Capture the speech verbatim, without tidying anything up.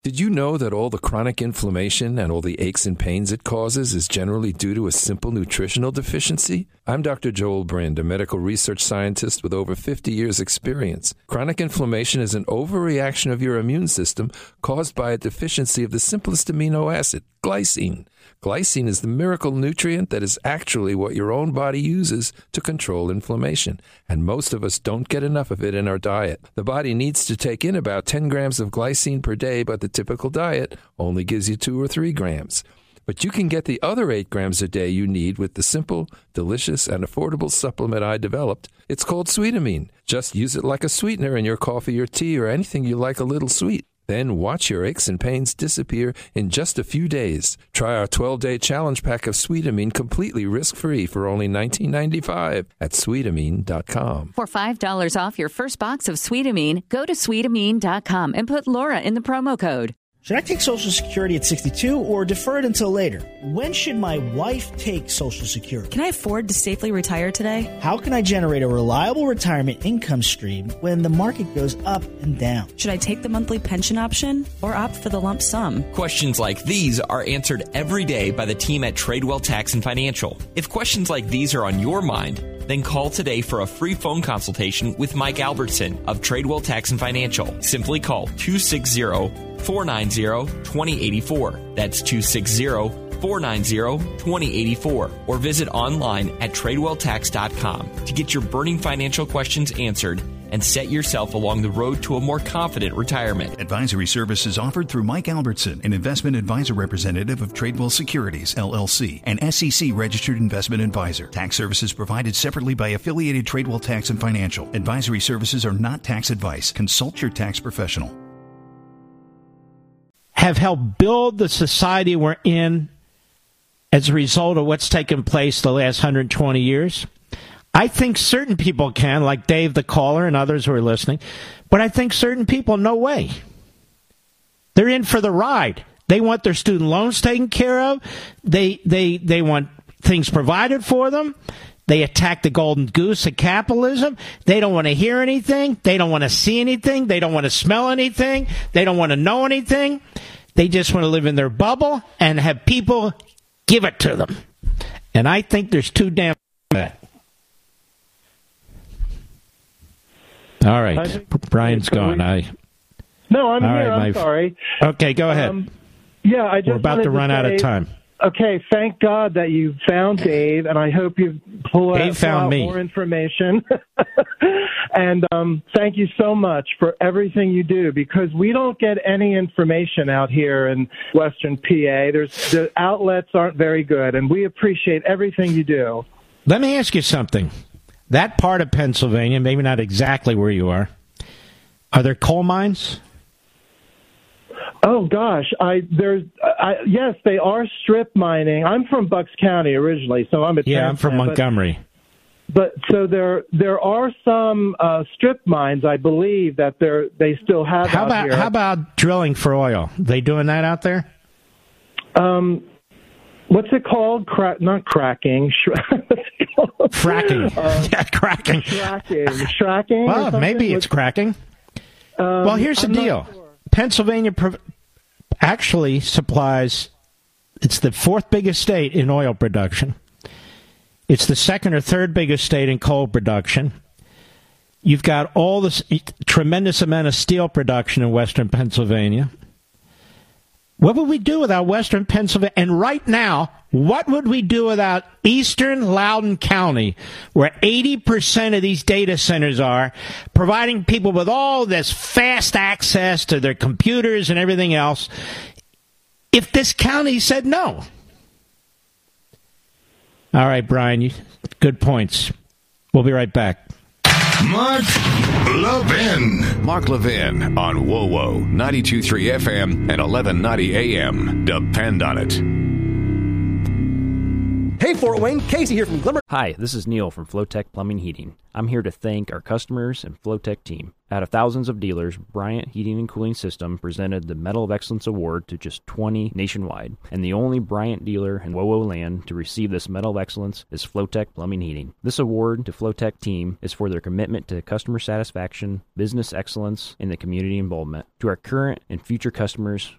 Did you know that all the chronic inflammation and all the aches and pains it causes is generally due to a simple nutritional deficiency? I'm Doctor Joel Brind, a medical research scientist with over fifty years' experience. Chronic inflammation is an overreaction of your immune system caused by a deficiency of the simplest amino acid, glycine. Glycine is the miracle nutrient that is actually what your own body uses to control inflammation, and most of us don't get enough of it in our diet. The body needs to take in about ten grams of glycine per day, but the typical diet only gives you two or three grams. But you can get the other eight grams a day you need with the simple, delicious, and affordable supplement I developed. It's called Sweetamine. Just use it like a sweetener in your coffee or tea or anything you like a little sweet. Then watch your aches and pains disappear in just a few days. Try our twelve-day challenge pack of Sweetamine completely risk-free for only nineteen ninety-five dollars at sweetamine dot com. For five dollars off your first box of Sweetamine, go to sweetamine dot com and put Laura in the promo code. Should I take Social Security at sixty-two or defer it until later? When should my wife take Social Security? Can I afford to safely retire today? How can I generate a reliable retirement income stream when the market goes up and down? Should I take the monthly pension option or opt for the lump sum? Questions like these are answered every day by the team at Tradewell Tax and Financial. If questions like these are on your mind, then call today for a free phone consultation with Mike Albertson of Tradewell Tax and Financial. Simply call two six zero, four nine zero, two zero eight four. That's two six zero, four nine zero, two zero eight four. Or visit online at tradewell tax dot com to get your burning financial questions answered and set yourself along the road to a more confident retirement. Advisory services offered through Mike Albertson, an investment advisor representative of Tradewell Securities, L L C, an S E C-registered investment advisor. Tax services provided separately by affiliated Tradewell Tax and Financial. Advisory services are not tax advice. Consult your tax professional. Have helped build the society we're in as a result of what's taken place the last one hundred twenty years? I think certain people can, like Dave the caller and others who are listening, but I think certain people, no way. They're in for the ride. They want their student loans taken care of. They they they want things provided for them. They attack the golden goose of capitalism. They don't want to hear anything. They don't want to see anything. They don't want to smell anything. They don't want to know anything. They just want to live in their bubble and have people give it to them. And I think there's too damn bad. All right. Brian's gone. I. No, I'm All here. right, I'm my... sorry. Okay, go ahead. Um, yeah, I just We're about to run to out say, of time. Okay, thank God that you found Dave, and I hope you pull out, Dave pull found out me. more information. And um, thank you so much for everything you do, because we don't get any information out here in Western P A. There's the outlets aren't very good, and we appreciate everything you do. Let me ask you something. That part of Pennsylvania, maybe not exactly where you are, are there coal mines? Oh gosh, I there's I, yes, they are strip mining. I'm from Bucks County originally, so I'm a yeah, I'm from but, Montgomery. But so there there are some uh, strip mines, I believe, that they're they still have. How out about here. how about drilling for oil? They doing that out there? Um, what's it called? Crack, not cracking. Fracking. Uh, yeah, cracking. Fracking. Fracking. Well, maybe it's cracking. Um, well, here's the I'm deal. Sure. Pennsylvania prov- actually supplies, it's the fourth biggest state in oil production. It's the second or third biggest state in coal production. You've got all this tremendous amount of steel production in western Pennsylvania. What would we do without western Pennsylvania? And right now, what would we do without eastern Loudoun County, where eighty percent of these data centers are, providing people with all this fast access to their computers and everything else, if this county said no? All right, Brian, you, good points. We'll be right back. Mark Levin. Mark Levin on W O W O ninety-two point three F M and eleven ninety A M. Depend on it. Hey, Fort Wayne, Casey here from Glimmer. Hi, this is Neil from Flowtech Plumbing Heating. I'm here to thank our customers and Flowtech team. Out of thousands of dealers, Bryant Heating and Cooling System presented the Medal of Excellence Award to just twenty nationwide. And the only Bryant dealer in W O W O land to receive this Medal of Excellence is Flowtech Plumbing Heating. This award to Flowtech team is for their commitment to customer satisfaction, business excellence, and the community involvement. To our current and future customers,